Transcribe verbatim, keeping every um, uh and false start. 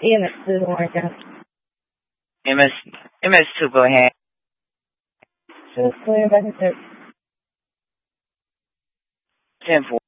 E M S two, Orange. M S, M S two, go ahead. Two, clear, back and search. ten four.